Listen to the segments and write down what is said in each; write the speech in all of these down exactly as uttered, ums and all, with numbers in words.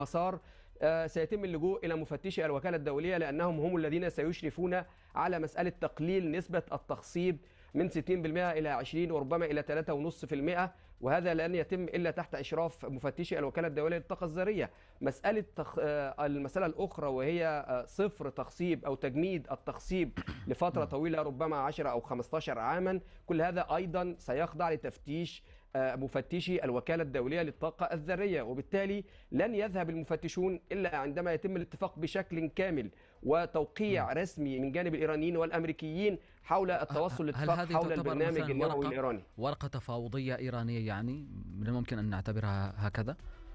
مسار آه، سيتم اللجوء إلى مفتشي الوكالة الدولية، لأنهم هم الذين سيشرفون على مسألة تقليل نسبة التخصيب من ستين بالمئة إلى عشرين وربما إلى ثلاثة فاصلة خمسة بالمئة، وهذا لن يتم إلا تحت إشراف مفتشي الوكالة الدولية للطاقة الذرية. مسألة تخ... آه، المسألة الأخرى وهي آه، صفر تخصيب أو تجميد التخصيب لفترة طويلة ربما عشرة أو خمسة عشر عاما، كل هذا أيضا سيخضع لتفتيش مفتشي الوكالة الدولية للطاقة الذرية، وبالتالي لن يذهب المفتشون إلا عندما يتم الاتفاق بشكل كامل وتوقيع رسمي من جانب الإيرانيين والأمريكيين حول التوصل لاتفاق حول البرنامج النووي الإيراني. ورقة تفاوضية إيرانية يعني من الممكن أن نعتبرها هكذا؟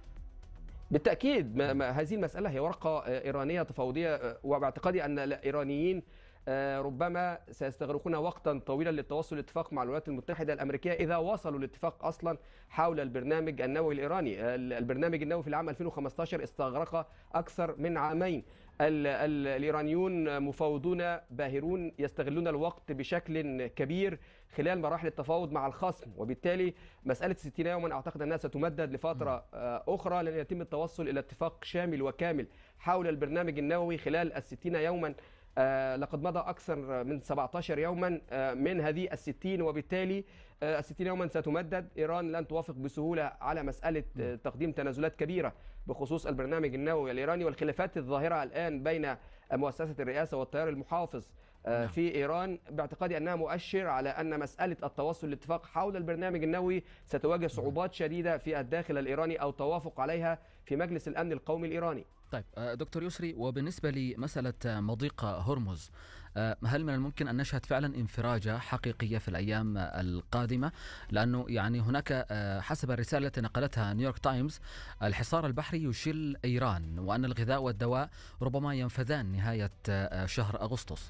بالتأكيد ما ما هذه المسألة هي ورقة إيرانية تفاوضية، وباعتقادي أن الإيرانيين ربما سيستغرقون وقتا طويلا للتوصل لاتفاق مع الولايات المتحدة الأمريكية إذا وصلوا لاتفاق أصلا حول البرنامج النووي الإيراني. البرنامج النووي في العام ألفين وخمسة عشر استغرق أكثر من عامين. ال ال الإيرانيون مفاوضون باهرون يستغلون الوقت بشكل كبير خلال مراحل التفاوض مع الخصم، وبالتالي مسألة ستين يوما أعتقد أنها ستمدد لفترة أخرى لن يتم التوصل إلى اتفاق شامل وكامل حول البرنامج النووي خلال الستين يوما. آه لقد مضى أكثر من سبعة عشر يوما آه من هذه الستين، وبالتالي آه الستين يوما ستمدد. إيران لن توافق بسهولة على مسألة آه تقديم تنازلات كبيرة بخصوص البرنامج النووي الإيراني، والخلافات الظاهرة الآن بين مؤسسة الرئاسة والتيار المحافظ آه في إيران باعتقادي أنها مؤشر على أن مسألة التوصل لاتفاق حول البرنامج النووي ستواجه صعوبات شديدة في الداخل الإيراني أو توافق عليها في مجلس الأمن القومي الإيراني. طيب دكتور يسري، وبالنسبة لمسألة مضيق هرمز، هل من الممكن أن نشهد فعلا انفراجة حقيقية في الأيام القادمة؟ لأنه يعني هناك حسب الرسالة التي نقلتها نيويورك تايمز الحصار البحري يشل إيران، وأن الغذاء والدواء ربما ينفذان نهاية شهر أغسطس.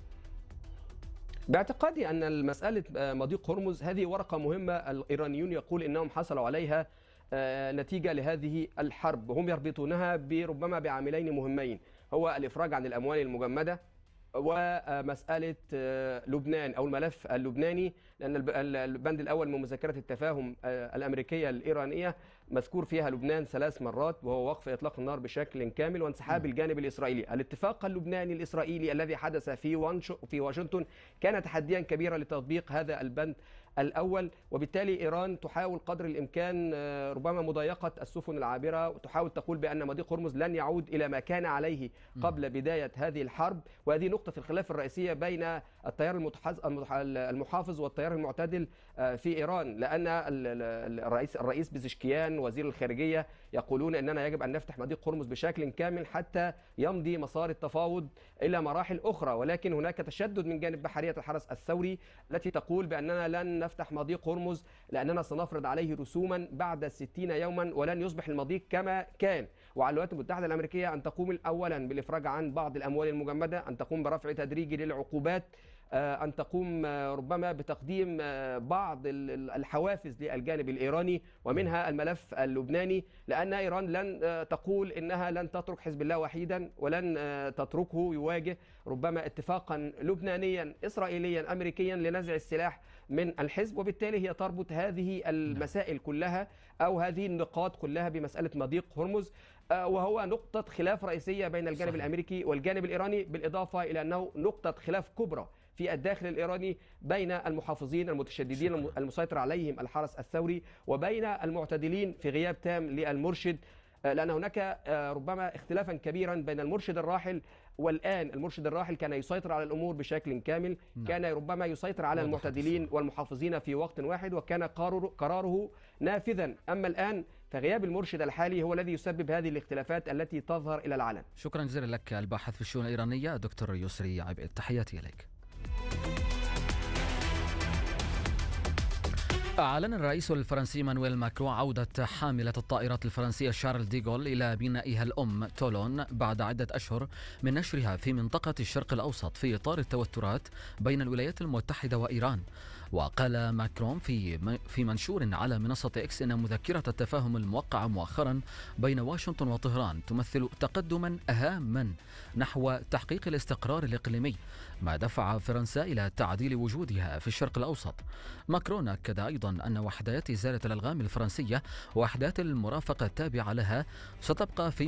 باعتقادي أن مسألة مضيق هرمز هذه ورقة مهمة، الإيرانيون يقول إنهم حصلوا عليها نتيجة لهذه الحرب، هم يربطونها بربما بعاملين مهمين، هو الإفراج عن الأموال المجمدة ومسألة لبنان أو الملف اللبناني، لأن البند الأول من مذكرة التفاهم الأمريكية الإيرانية مذكور فيها لبنان ثلاث مرات، وهو وقف إطلاق النار بشكل كامل وانسحاب الجانب الإسرائيلي. الاتفاق اللبناني الإسرائيلي الذي حدث في في واشنطن كان تحديا كبيرا لتطبيق هذا البند الأول، وبالتالي إيران تحاول قدر الإمكان ربما مضايقة السفن العابرة، وتحاول تقول بأن مضيق هرمز لن يعود إلى ما كان عليه قبل بداية هذه الحرب، وهذه نقطة الخلاف الرئيسية بين التيار المحافظ والتيار المعتدل في إيران، لأن الرئيس الرئيس بزشكيان وزير الخارجية يقولون أننا يجب أن نفتح مضيق هرمز بشكل كامل حتى يمضي مسار التفاوض إلى مراحل أخرى، ولكن هناك تشدد من جانب بحرية الحرس الثوري التي تقول بأننا لن نفتح مضيق هرمز لأننا سنفرض عليه رسوما بعد ستين يوما ولن يصبح المضيق كما كان، وعلى الولايات المتحدة الأمريكية أن تقوم أولا بالإفراج عن بعض الأموال المجمدة، أن تقوم برفع تدريجي للعقوبات، أن تقوم ربما بتقديم بعض الحوافز للجانب الإيراني ومنها الملف اللبناني، لأن إيران لن تقول إنها لن تترك حزب الله وحيدا ولن تتركه يواجه ربما اتفاقا لبنانيا إسرائيليا أمريكيا لنزع السلاح من الحزب، وبالتالي هي تربط هذه المسائل كلها أو هذه النقاط كلها بمسألة مضيق هرمز، وهو نقطة خلاف رئيسية بين الجانب صحيح. الأمريكي والجانب الإيراني، بالإضافة إلى أنه نقطة خلاف كبرى في الداخل الإيراني بين المحافظين المتشددين شكرا. المسيطر عليهم الحرس الثوري وبين المعتدلين في غياب تام للمرشد، لأن هناك ربما اختلافا كبيرا بين المرشد الراحل والآن. المرشد الراحل كان يسيطر على الأمور بشكل كامل، نعم. كان ربما يسيطر على المعتدلين والمحافظين في وقت واحد وكان قراره نافذا، أما الآن فغياب المرشد الحالي هو الذي يسبب هذه الاختلافات التي تظهر إلى العلن. شكرا جزيلا لك الباحث في الشؤون الإيرانية دكتور يسري عبيد، تحياتي إليك. أعلن الرئيس الفرنسي مانويل ماكرون عودة حاملة الطائرات الفرنسية شارل ديغول إلى بنائها الأم تولون بعد عدة أشهر من نشرها في منطقة الشرق الأوسط في إطار التوترات بين الولايات المتحدة وإيران. وقال ماكرون في في منشور على منصة إكس إن مذكرة التفاهم الموقعة مؤخرا بين واشنطن وطهران تمثل تقدما هاما نحو تحقيق الاستقرار الإقليمي، ما دفع فرنسا إلى تعديل وجودها في الشرق الأوسط. ماكرون أكد أيضا أن وحدات إزالة الألغام الفرنسية ووحدات المرافقة التابعة لها ستبقى في